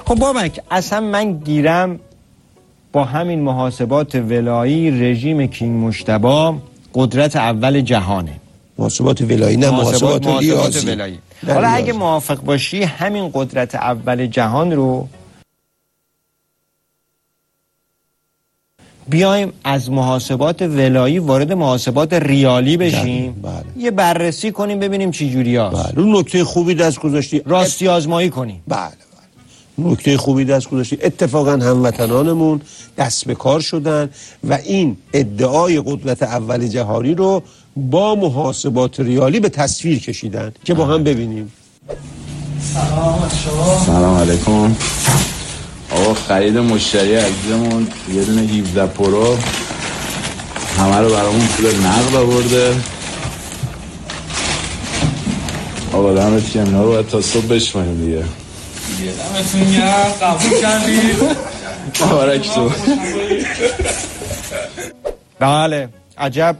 خب بابک، اصلا من گیرم با همین محاسبات ولایی رژیم کینگ مجتبی قدرت اول جهانه. محاسبات ولایی نه، محاسبات ولایی. حالا اگه موافق باشی همین قدرت اول جهان رو بیایم از محاسبات ولایی وارد محاسبات ریالی بشیم. بله. یه بررسی کنیم ببینیم چی جوری هست. بله. اون نکته خوبی دست گذاشتی، راستی آزمایی کنیم. بله. نکته خوبی دست گذاشتی. اتفاقا هموطنانمون دست به کار شدن و این ادعای قدرت اول جهانی رو با محاسبات ریالی به تصویر کشیدن که با هم ببینیم. سلام علیکم. آقا خرید مشتری عزیزمون یه دونه 17 پرو همه رو برامون پول نقد آورده. آقا دمت گرم، اینا رو باید تا صبح بشماریم دیگه. دمتون گرم، قبول کردید. بارک تو. بله، عجب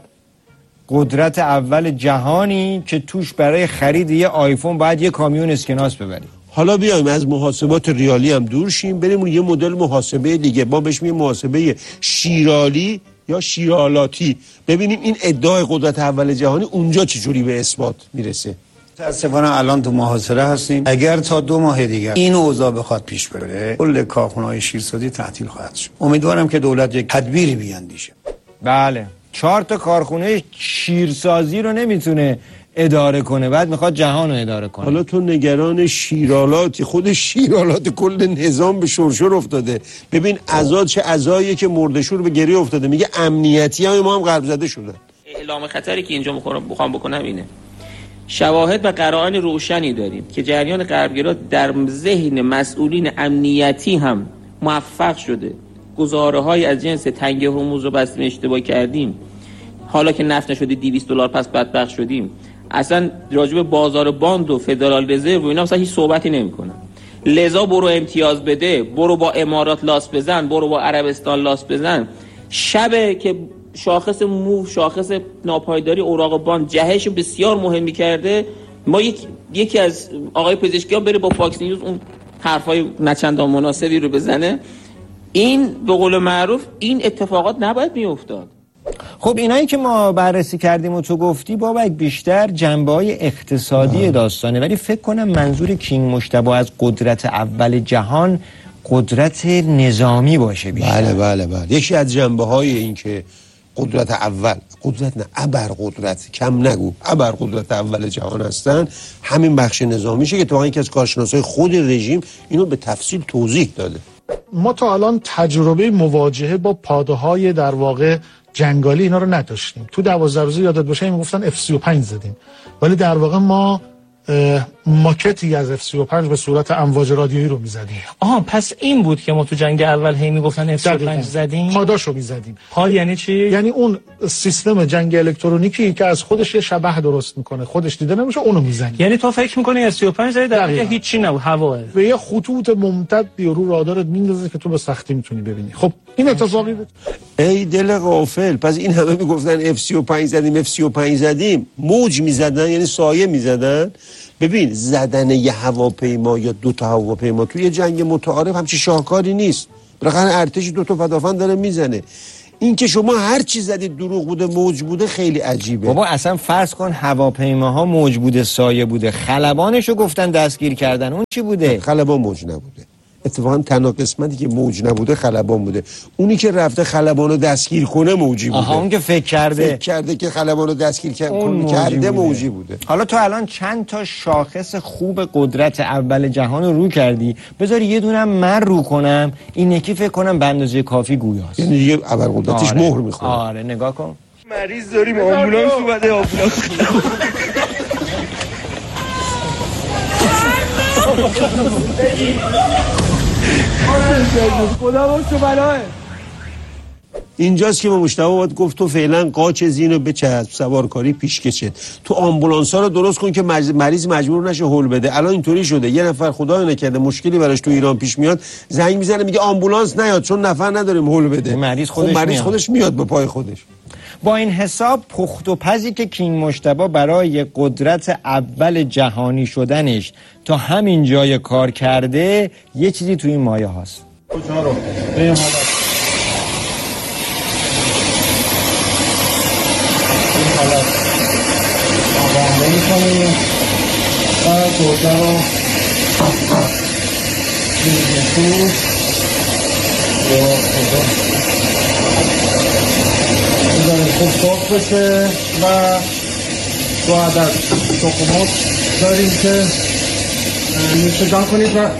قدرت اول جهانی که توش برای خرید یه آیفون باید یه کامیون اسکناس ببریم. حالا بیایم از محاسبات ریالی هم دور شیم، بریم یه مدل محاسبه دیگه، ما بهش میگیم محاسبه شیرالی یا شیرالاتی، ببینیم این ادعای قدرت اول جهانی اونجا چجوری به اثبات میرسه. متاسفانه الان تو محاصره هستیم. اگر تا 2 ماه دیگر این اوضاع بخواد پیش بره، کل کارخانه‌های شیرسازی تعطیل خواهد شد. امیدوارم که دولت یک تدبیری بیاندیشه. بله، 4 تا کارخونه شیرسازی رو نمیتونه اداره کنه، بعد میخواد جهان رو اداره کنه. حالا تو نگران شیرالاتی، خود شیرالات کل نظام به شرشر افتاده. ببین عزا چه عزاییه که مردشور به گریه افتاده. میگه امنیتی های ما هم غرب زده شدن. اعلام خطری که اینجا میخوام بکنم اینه: شواهد و قرائن روشنی داریم که جریان غربگرا در ذهن مسئولین امنیتی هم موفق شده گزاره‌های از جنس تنگ هرمز رو بستیم اشتباه کردیم، حالا که نفت نشده $200 پس بدبخت شدیم، اصلا راجب بازار باند و فدرال رزرو و اینا مثلا هیچ صحبتی نمی‌کنن. لذا برو امتیاز بده، برو با امارات لاس بزن، برو با عربستان لاس بزن. شبه که شاخص موو، شاخص ناپایداری اوراق باند جهش بسیار مهمی کرده، ما یکی از آقای پزشکیان بره با فاکس نیوز اون حرفای نچندان مناسبی رو بزنه. این به قول معروف این اتفاقات نباید میافتاد. خب اینایی که ما بررسی کردیم و تو گفتی بابک بیشتر جنبه‌های اقتصادی داستانه، ولی فکر کنم منظور کینگ مجتبی از قدرت اول جهان قدرت نظامی باشه بیشتر. بله. یکی از جنبه‌های این که قدرت اول، قدرت نه ابرقدرت، کم نگو، ابرقدرت اول جهان هستن، همین بخش نظامیشه که تو یکی از کارشناسای خود رژیم اینو به تفصیل توضیح داده. ما تا الان تجربه مواجهه با پاده‌های در واقع جنگالی اینا رو نداشتیم. تو 12 روزه یادت باشه میگفتن F35 زدیم، ولی در واقع ما ماکتی از F35 به صورت امواج رادیویی رو میزدیم. پس این بود که ما تو جنگ اول هی میگفتن F35 زدیم. پاداشو میزدیم. پاد یعنی چی؟ یعنی اون سیستم جنگ الکترونیکی که از خودش یه شبح درست میکنه، خودش دیده نمیشه، اونو میزنی. یعنی تو فکر میکنی F35 زدی در واقع هیچی نبود، هواه. و یه خطوط ممتدی رو رادارت میندازه که تو به سختی میتونی ببینی. خب این اتفاقی بود. ای دل غافل، پس این همه میگفتن F35 زدیم F35 زدیم، موج میزدن یعنی سایه میزدن. ببین زدن یه هواپیما یا 2 تا هواپیما توی یه جنگ متعارف همچی شاهکاری نیست. بالاخره ارتش 2 تا پدافند داره میزنه. این که شما هر چی زدید دروغ بوده، موج بوده، خیلی عجیبه. بابا اصلا فرض کن هواپیماها موج بوده، سایه بوده، خلبانشو گفتن دستگیر کردن، اون چی بوده؟ خلبان موج نبوده. اتفاقا تنها قسمتی که موج نبوده خلبان بوده. اونی که رفته خلبانو دستگیر کنه موجی بوده. اون که فکر کرده که خلبانو دستگیر کرده موجی بوده. حالا تو الان چند تا شاخص خوب قدرت اول جهان رو کردی، بذار یه دونم من رو کنم، این یکی فکر کنم به اندازه کافی گویاست. یعنی دیگه ابرقدرتش مهر میخوره. آره نگاه کن. مریض داریم، آمبولانس اومده، آمبولانس. خدا باشه بلاه. اینجاست که با مشتبه باید گفت تو فعلا قاچ زینو بچسب، سوارکاری پیش کشید، تو آمبولانسا رو درست کن که مریض مجبور نشه هول بده. الان اینطوری شده یه نفر خدای نکرده مشکلی براش تو ایران پیش میاد، زنگ میزنه میگه آمبولانس نیاد چون نفر نداریم هول بده. مریض خودش میاد به پای خودش. با این حساب پخت و پزی که کینگ مجتبی برای قدرت اول جهانی شدنش تا همین جای کار کرده، یه چیزی توی این مایه هاست. کجا رو؟ به این حالت آبانده می کنیم و گرده رو میگه تو میذاریم خوب سرخ بشه و 2 عدد تخم‌مرغ داریم که نوشگان کنید. و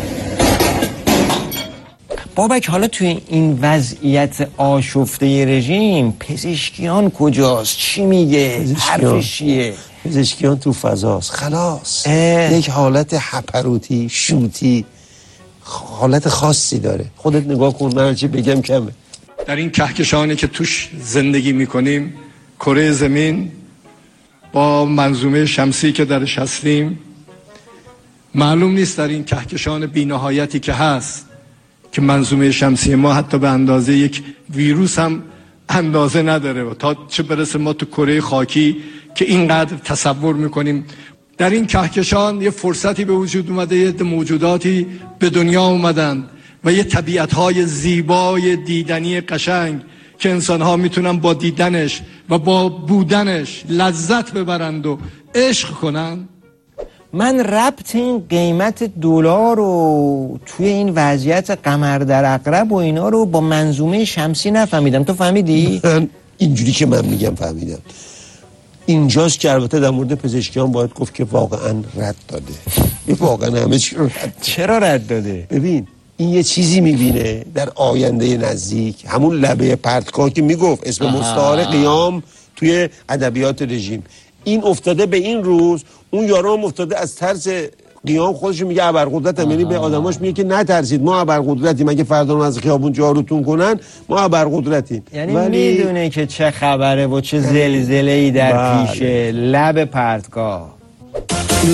بابک حالا توی این وضعیت آشفته رژیم پزشکیان کجاست؟ چی میگه؟ حرفش چیه؟ پزشکیان تو فضاست. خلاص یک حالت هپروتی شوتی حالت خاصی داره. خودت نگاه کن، من چی بگم کمه. در این کهکشانی که توش زندگی میکنیم، کره زمین با منظومه شمسی که درش هستیم، معلوم نیست در این کهکشان بی‌نهایتی که هست که منظومه شمسی ما حتی به اندازه یک ویروس هم اندازه نداره و تا چه برسه ما تو کره خاکی که اینقدر تصور میکنیم. در این کهکشان یه فرصتی به وجود اومده، یه موجوداتی به دنیا اومدن و یه طبیعت‌های زیبای دیدنی قشنگ که انسان‌ها میتونن با دیدنش و با بودنش لذت ببرند و عشق کنن. من ربط این قیمت دلار رو توی این وضعیت قمر در عقرب و اینا رو با منظومه شمسی نفهمیدم. تو فهمیدی؟ من اینجوری که من میگم فهمیدم. اینجاست که البته در مورد پزشکیان باید گفت که واقعا رد داده. واقعا همه چی رو رد. چرا رد داده؟ ببین این یه چیزی میبینه در آینده نزدیک، همون لبه پرتگاه که میگفت اسم مستعار قیام توی ادبیات رژیم، این افتاده به این روز. اون یارو هم افتاده از ترس قیام خودش میگه ابرقدرتم، یعنی به آدماش میگه که نترسید ما ابرقدرتیم، اگه فردا از خیابون جاروتون کنن ما ابرقدرتیم. یعنی میدونه که چه خبره و چه زلزله‌ای در پیشه. لب پرتگاه